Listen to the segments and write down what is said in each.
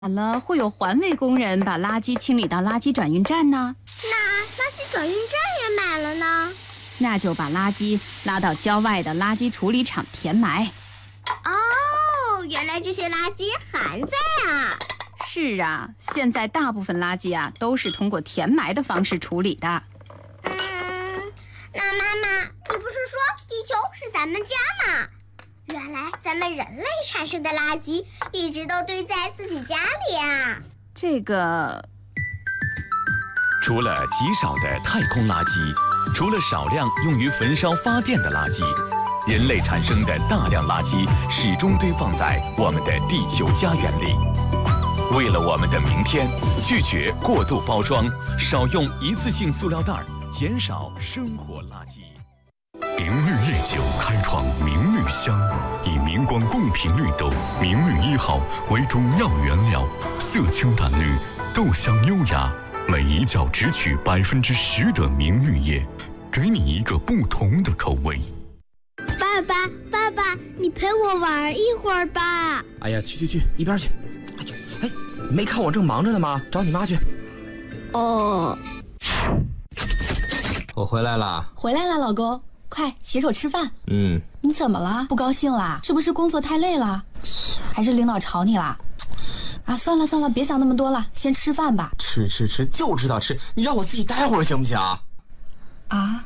好了，会有环卫工人把垃圾清理到垃圾转运站呢。 那垃圾转运站也满了呢？ 那就把垃圾拉到郊外的垃圾处理厂填埋。 哦，原来这些垃圾还在啊！ 是啊，现在大部分垃圾啊都是通过填埋的方式处理的。 那妈妈，你不是说地球是咱们家吗？原来咱们人类产生的垃圾一直都堆在自己家里啊！ 这个， 除了极少的太空垃圾，除了少量用于焚烧发电的垃圾，人类产生的大量垃圾始终堆放在我们的地球家园里。为了我们的明天，拒绝过度包装，少用一次性塑料袋，减少生活垃圾。 明绿夜酒开创明绿香，以明光贡品绿豆明绿1号为主要原料，色清淡绿，豆香优雅，每一窖只取10%的明绿叶，给你一个不同的口味。 爸爸，你陪我玩一会儿吧。 哎呀，去，一边去。哎，没看我正忙着呢吗？找你妈去。 哦， 我回来了， 老公，快洗手吃饭。 你怎么了？不高兴啦？是不是工作太累了？还是领导吵你啦？啊，算了，别想那么多了，先吃饭吧。 吃就知道吃，你让我自己待会儿行不行？ 啊，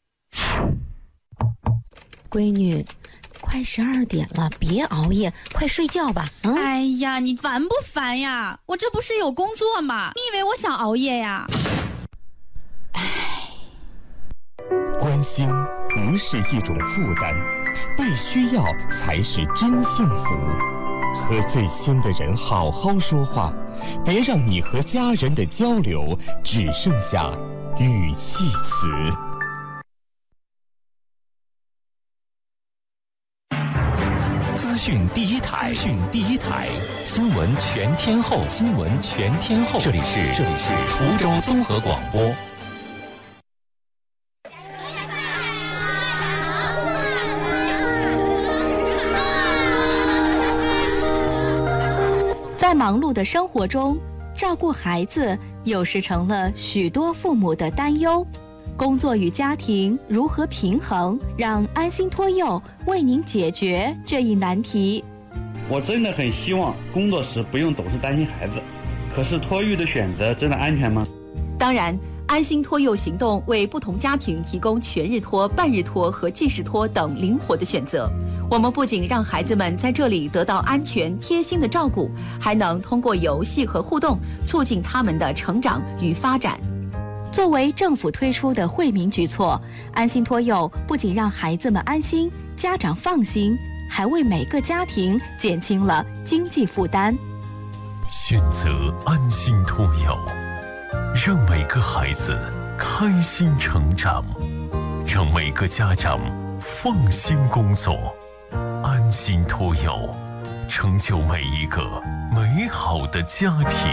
闺女，快12点了，别熬夜，快睡觉吧。 哎呀，你烦不烦呀？我这不是有工作吗？你以为我想熬夜呀？ 关心不是一种负担，被需要才是真幸福。和最亲的人好好说话，别让你和家人的交流只剩下语气词。 资讯第一台，新闻全天候，这里是滁州综合广播。 在忙碌的生活中，照顾孩子有时成了许多父母的担忧。工作与家庭如何平衡？让安心托幼为您解决这一难题。 我真的很希望工作时不用总是担心孩子，可是托育的选择真的安全吗？ 当然，安心托幼行动为不同家庭提供全日托、半日托和即时托等灵活的选择。我们不仅让孩子们在这里得到安全贴心的照顾，还能通过游戏和互动促进他们的成长与发展。 作为政府推出的惠民举措，安心托幼不仅让孩子们安心，家长放心，还为每个家庭减轻了经济负担。 选择安心托幼，让每个孩子开心成长，让每个家长放心工作。安心托幼，成就每一个美好的家庭。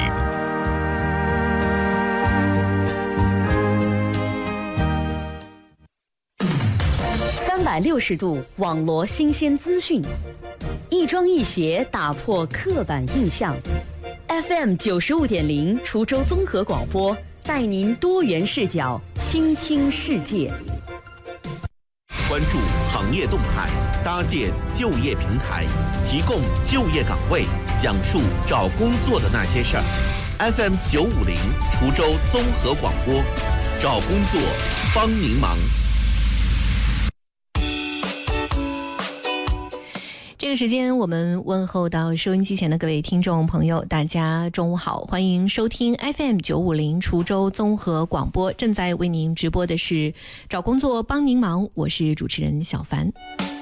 360度网罗新鲜资讯，一庄一协打破刻板印象。FM 95.0滁州综合广播，带您多元视角倾听世界。 关注行业动态，搭建就业平台，提供就业岗位，讲述找工作的那些事儿。FM 950滁州综合广播，找工作帮您忙。 这个时间我们问候到收音机前的各位听众朋友，大家中午好，欢迎收听 FM 950滁州综合广播，正在为您直播的是找工作帮您忙，我是主持人小凡。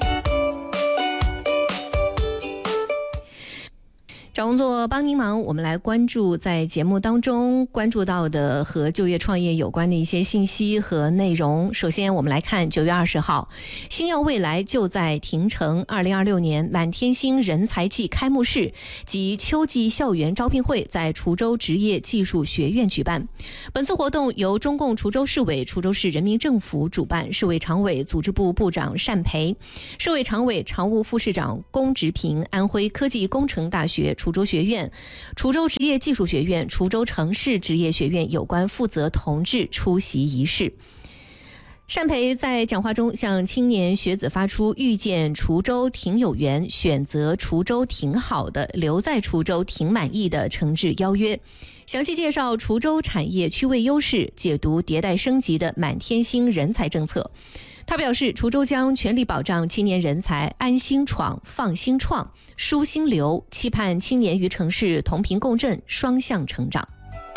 找工作帮您忙，我们来关注在节目当中关注到的和就业创业有关的一些信息和内容。首先我们来看9月20号，星耀未来就在亭城2026年满天星人才季开幕式及秋季校园招聘会在滁州职业技术学院举办。本次活动由中共滁州市委、滁州市人民政府主办，市委常委组织部部长单培，市委常委常务副市长龚直平，安徽科技工程大学滁州学院、滁州职业技术学院、滁州城市职业学院有关负责同志出席仪式。单培在讲话中向青年学子发出遇见滁州挺有缘，选择滁州挺好的，留在滁州挺满意的诚挚邀约，详细介绍滁州产业区位优势，解读迭代升级的满天星人才政策。他表示，滁州将全力保障青年人才安心闯、放心创、舒心留，期盼青年与城市同频共振，双向成长。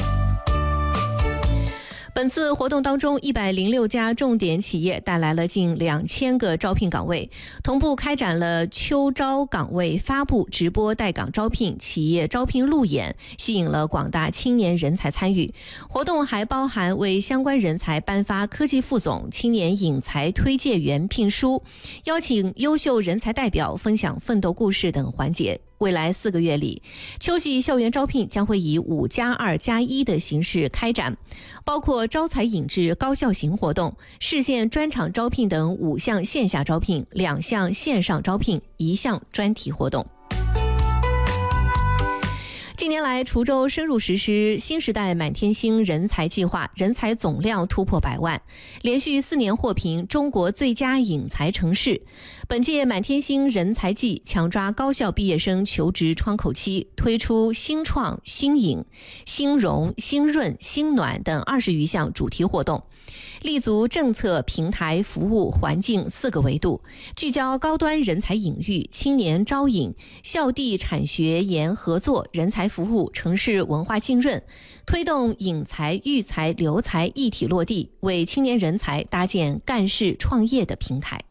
本次活动当中，106家重点企业带来了近2000个招聘岗位，同步开展了秋招岗位发布、直播待岗招聘、企业招聘路演，吸引了广大青年人才参与。活动还包含为相关人才颁发科技副总、青年引才推介员聘书，邀请优秀人才代表分享奋斗故事等环节。未来4个月里，秋季校园招聘将会以5+2+1的形式开展，包括招才引智高校型活动、市县专场招聘等5项线下招聘、2项线上招聘、1项专题活动。近年来，滁州深入实施新时代满天星人才计划，人才总量突破100万，连续4年获评中国最佳引才城市。本届满天星人才季强抓高校毕业生求职窗口期，推出新创、新引、新融、新润、新暖等20余项主题活动，立足政策、平台、服务、环境4个维度，聚焦高端人才引育、青年招引、校地产学研合作、人才服务、城市文化浸润，推动引才、育才、留才一体落地，为青年人才搭建干事创业的平台。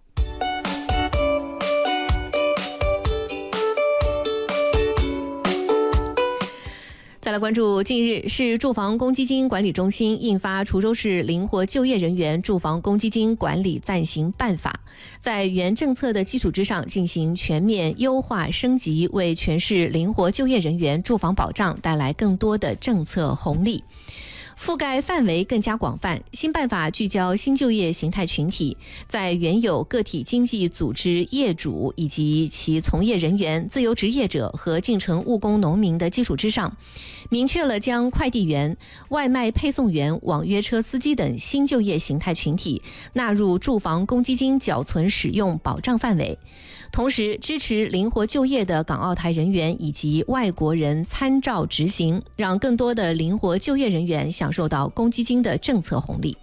再来关注，近日市住房公积金管理中心印发《滁州市灵活就业人员住房公积金管理暂行办法》，在原政策的基础之上进行全面优化升级，为全市灵活就业人员住房保障带来更多的政策红利。覆盖范围更加广泛，新办法聚焦新就业形态群体，在原有个体经济组织业主以及其从业人员、自由职业者和进城务工农民的基础之上，明确了将快递员、外卖配送员、网约车司机等新就业形态群体纳入住房公积金缴存使用保障范围。同时支持灵活就业的港澳台人员以及外国人参照执行，让更多的灵活就业人员享受到公积金的政策红利。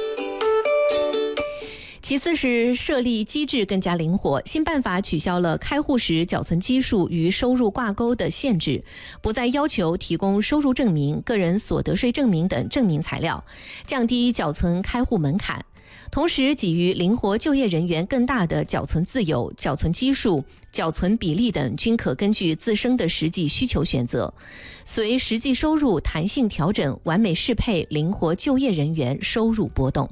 其次是设立机制更加灵活，新办法取消了开户时缴存基数与收入挂钩的限制，不再要求提供收入证明、个人所得税证明等证明材料，降低缴存开户门槛。同时给予灵活就业人员更大的缴存自由，缴存基数、缴存比例等均可根据自身的实际需求选择，随实际收入弹性调整，完美适配灵活就业人员收入波动。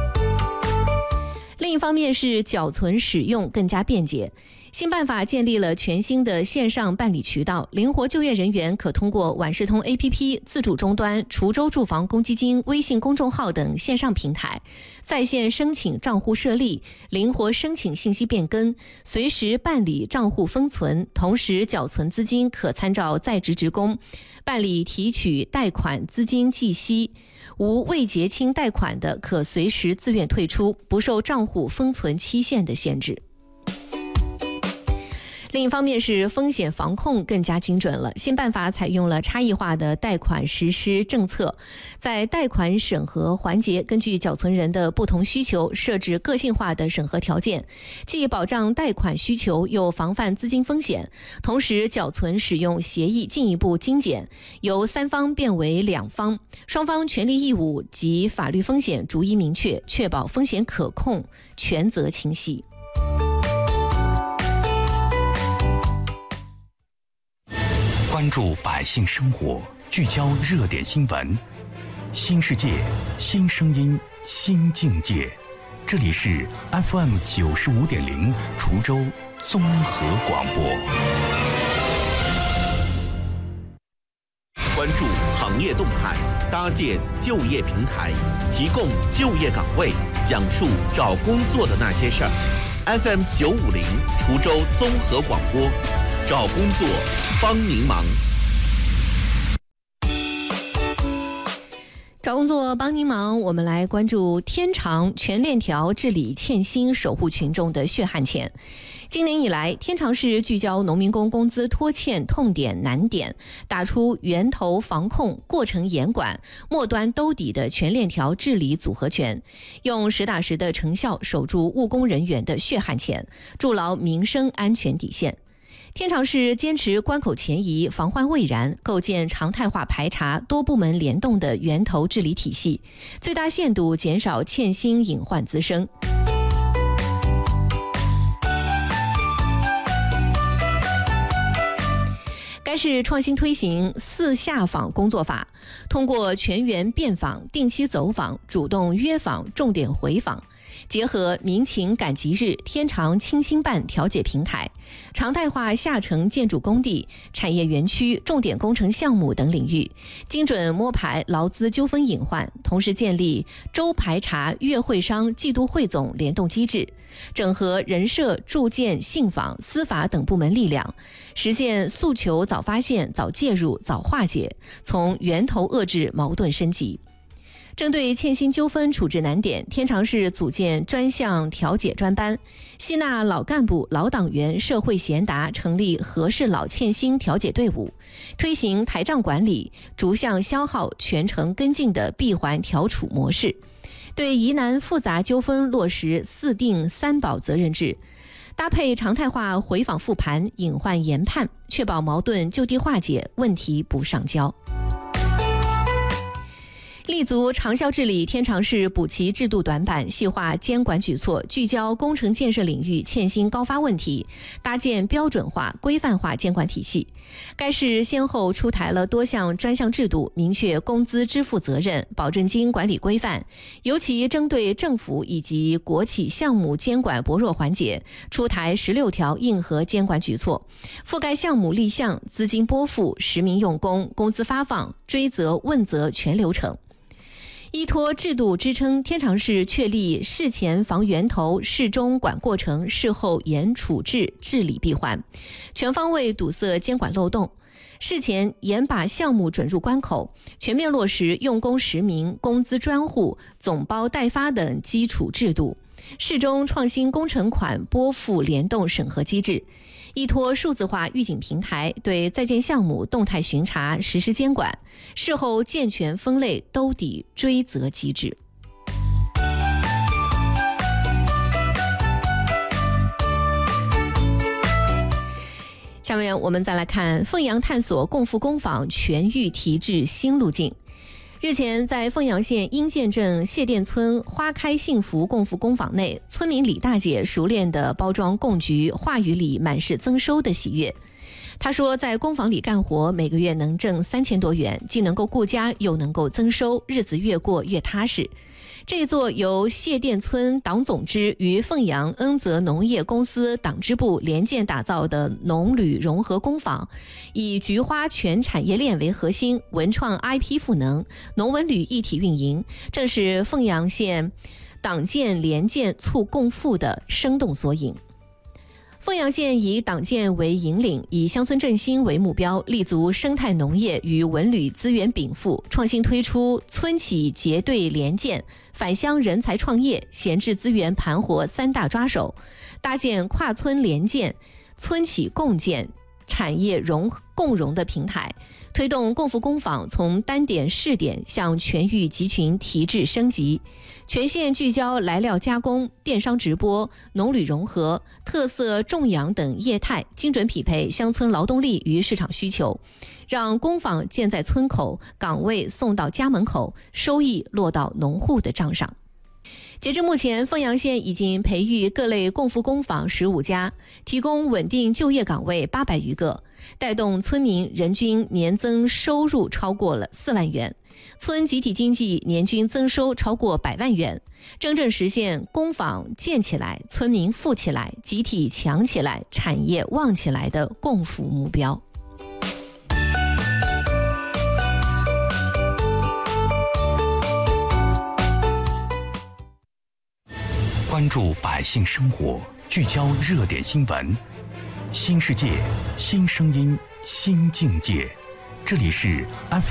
另一方面是缴存使用更加便捷，新办法建立了全新的线上办理渠道，灵活就业人员可通过晚视通 APP、自主终端、滁州住房公积金微信公众号等线上平台，在线申请账户设立，灵活申请信息变更，随时办理账户封存，同时缴存资金可参照在职职工，办理提取贷款资金计息，无未结清贷款的可随时自愿退出，不受账户封存期限的限制。另一方面是风险防控更加精准了，新办法采用了差异化的贷款实施政策，在贷款审核环节根据缴存人的不同需求设置个性化的审核条件，既保障贷款需求又防范资金风险，同时缴存使用协议进一步精简，由3方变为2方，双方权利义务及法律风险逐一明确，确保风险可控、权责清晰。 关注百姓生活，聚焦热点新闻，新世界，新声音，新境界。这里是 FM 95.0滁州综合广播。 关注行业动态，搭建就业平台，提供就业岗位，讲述找工作的那些事儿。FM 950滁州综合广播。 找工作帮您忙。 找工作帮您忙，我们来关注天长全链条治理欠薪，守护群众的血汗钱。今年以来，天长市聚焦农民工工资拖欠痛点难点，打出源头防控、过程严管、末端兜底的全链条治理组合拳，用实打实的成效守住务工人员的血汗钱，筑牢民生安全底线。天长市坚持关口前移、防患未然，构建常态化排查、多部门联动的源头治理体系，最大限度减少欠薪隐患滋生。该市创新推行4下访工作法，通过全员便访、定期走访、主动约访、重点回访，结合民情赶集日、天长清新办调解平台，常态化下沉建筑工地、产业园区、重点工程项目等领域，精准摸排劳资纠纷隐患，同时建立周排查、月会商、季度汇总联动机制，整合人社、住建、信访、司法等部门力量，实现诉求早发现、早介入、早化解，从源头遏制矛盾升级。针对欠薪纠纷处置难点，天长市组建专项调解专班，吸纳老干部、老党员、社会贤达，成立合适老欠薪调解队伍，推行台账管理、逐项消耗、全程跟进的闭环调处模式，对疑难复杂纠纷落实4定3保责任制，搭配常态化回访复盘、隐患研判，确保矛盾就地化解，问题不上交。立足长效治理天长市补齐制度短板，细化监管举措，聚焦工程建设领域欠薪高发问题，搭建标准化、规范化监管体系。该市先后出台了多项专项制度，明确工资支付责任、保证金管理规范，尤其针对政府以及国企项目监管薄弱环节，出台16条硬核监管举措，覆盖项目立项、资金拨付、实名用工、工资发放、追责问责全流程。依托制度支撑，天长市确立事前防源头、事中管过程、事后严处置治理闭环，全方位堵塞监管漏洞。事前严把项目准入关口，全面落实用工实名、工资专户、总包代发等基础制度。事中创新工程款拨付联动审核机制，依托数字化预警平台，对在建项目动态巡查实施监管，事后健全分类兜底追责机制。下面我们再来看凤阳探索共赴工坊全域提质新路径。日前，在凤阳县英建镇谢店村花开幸福共赴工坊内，村民李大姐熟练地包装贡菊，话语里满是增收的喜悦。她说，在工坊里干活，每个月能挣3000多元，既能够顾家，又能够增收，日子越过越踏实。这座由谢店村党总支与凤阳恩泽农业公司党支部联建打造的农旅融合工坊，以菊花全产业链为核心，文创 IP 赋能，农文旅一体运营，正是凤阳县党建联建促共富的生动缩影。凤阳县以党建为引领，以乡村振兴为目标，立足生态农业与文旅资源禀赋，创新推出村企结对联建、返乡人才创业、闲置资源盘活3大抓手，搭建跨村联建、村企共建、产业共融的平台，推动共赴工坊从单点试点向全域集群提质升级。全县聚焦来料加工、电商直播、农旅融合、特色种养等业态，精准匹配乡村劳动力与市场需求，让工坊建在村口，岗位送到家门口，收益落到农户的账上。截至目前，凤阳县已经培育各类共赴工坊15家，提供稳定就业岗位800余个，带动村民人均年增收入超过了4万元，村集体经济年均增收超过100万元，真正实现工坊建起来、村民富起来、集体强起来、产业旺起来的共富目标。 关注百姓生活，聚焦热点新闻， 新世界，新声音，新境界。这里是